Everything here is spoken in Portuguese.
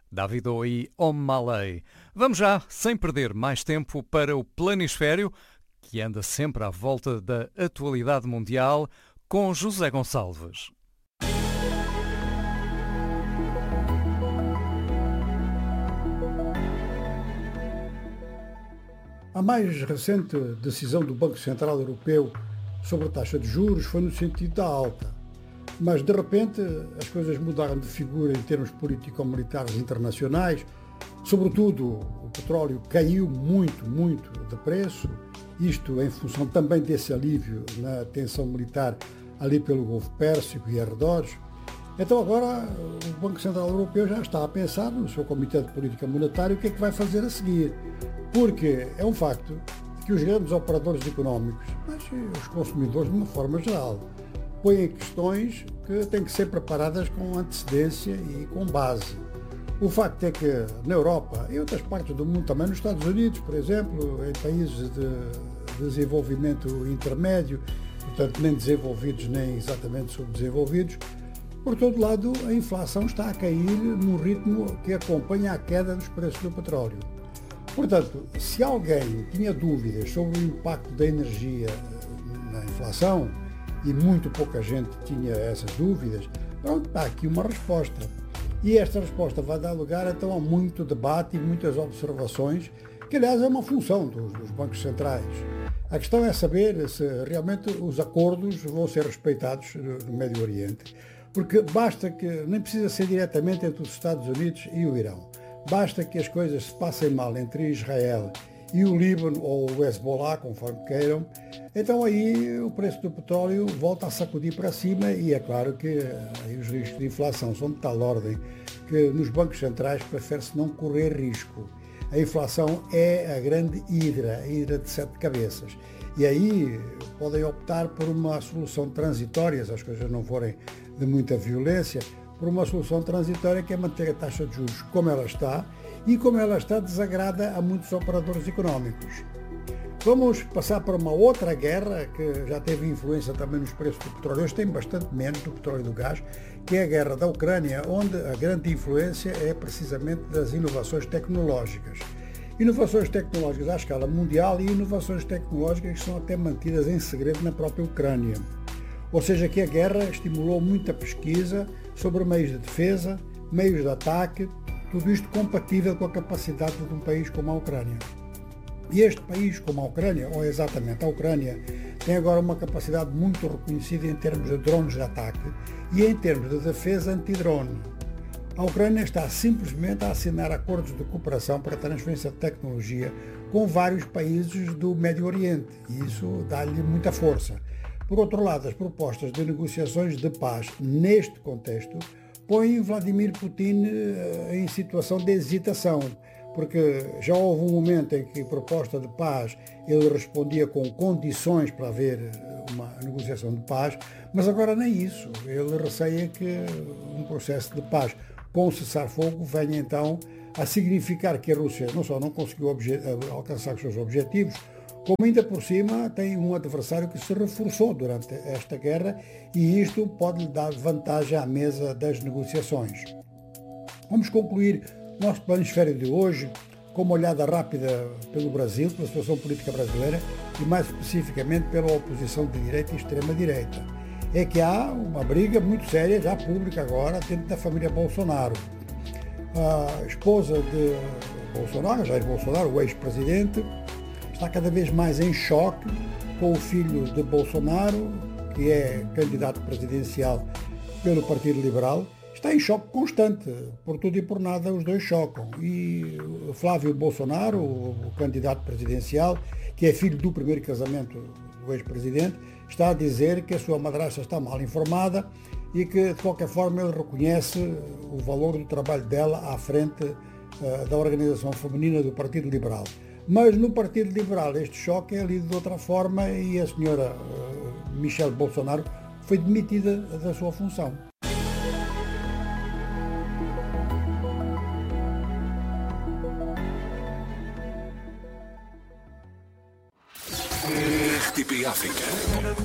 Davido e Omalay. Vamos já, sem perder mais tempo, para o Planisfério, que anda sempre à volta da atualidade mundial, com José Gonçalves. A mais recente decisão do Banco Central Europeu sobre a taxa de juros foi no sentido da alta. Mas, de repente, as coisas mudaram de figura em termos político-militares internacionais. Sobretudo, o petróleo caiu muito de preço, isto em função também desse alívio na tensão militar ali pelo Golfo Pérsico e arredores. Então agora o Banco Central Europeu já está a pensar no seu Comitê de Política Monetária o que é que vai fazer a seguir. Porque é um facto que os grandes operadores económicos, mas os consumidores de uma forma geral, põem questões que têm que ser preparadas com antecedência e com base. O facto é que na Europa e em outras partes do mundo, também nos Estados Unidos, por exemplo, em países de desenvolvimento intermédio, portanto nem desenvolvidos nem exatamente subdesenvolvidos, por todo lado a inflação está a cair num ritmo que acompanha a queda dos preços do petróleo. Portanto, se alguém tinha dúvidas sobre o impacto da energia na inflação, e muito pouca gente tinha essas dúvidas, pronto, está aqui uma resposta. E esta resposta vai dar lugar então a muito debate e muitas observações, que aliás é uma função dos bancos centrais. A questão é saber se realmente os acordos vão ser respeitados no Médio Oriente, porque basta que, nem precisa ser diretamente entre os Estados Unidos e o Irão, basta que as coisas se passem mal entre Israel e o Líbano ou o Hezbollah, conforme queiram, então aí o preço do petróleo volta a sacudir para cima e é claro que aí os riscos de inflação são de tal ordem que nos bancos centrais prefere-se não correr risco. A inflação é a grande hidra, a hidra de 7 cabeças. E aí podem optar por uma solução transitória, se as coisas não forem de muita violência, por uma solução transitória que é manter a taxa de juros como ela está, e como ela está desagrada a muitos operadores económicos. Vamos passar para uma outra guerra que já teve influência também nos preços do petróleo. Hoje tem bastante menos do petróleo e do gás, que é a guerra da Ucrânia, onde a grande influência é precisamente das inovações tecnológicas. Inovações tecnológicas à escala mundial e inovações tecnológicas que são até mantidas em segredo na própria Ucrânia. Ou seja, que a guerra estimulou muita pesquisa sobre meios de defesa, meios de ataque, tudo isto compatível com a capacidade de um país como a Ucrânia. E este país, como a Ucrânia, ou exatamente a Ucrânia, tem agora uma capacidade muito reconhecida em termos de drones de ataque e em termos de defesa anti-drone. A Ucrânia está simplesmente a assinar acordos de cooperação para a transferência de tecnologia com vários países do Médio Oriente e isso dá-lhe muita força. Por outro lado, as propostas de negociações de paz neste contexto põem Vladimir Putin em situação de hesitação, porque já houve um momento em que, proposta de paz, ele respondia com condições para haver uma negociação de paz, mas agora nem isso. Ele receia que um processo de paz com cessar-fogo venha então a significar que a Rússia não só não conseguiu alcançar os seus objetivos, como ainda por cima tem um adversário que se reforçou durante esta guerra e isto pode lhe dar vantagem à mesa das negociações. Vamos concluir nosso planisfério de hoje com uma olhada rápida pelo Brasil, pela situação política brasileira e mais especificamente pela oposição de direita e extrema-direita. É que há uma briga muito séria, já pública agora, dentro da família Bolsonaro. A esposa de Bolsonaro, Jair Bolsonaro, o ex-presidente, está cada vez mais em choque com o filho de Bolsonaro, que é candidato presidencial pelo Partido Liberal. Está em choque constante, por tudo e por nada os dois chocam. E Flávio Bolsonaro, o candidato presidencial, que é filho do primeiro casamento do ex-presidente, está a dizer que a sua madrasta está mal informada e que, de qualquer forma, ele reconhece o valor do trabalho dela à frente da organização feminina do Partido Liberal. Mas no Partido Liberal este choque é lido de outra forma e a senhora Michelle Bolsonaro foi demitida da sua função. RTP África.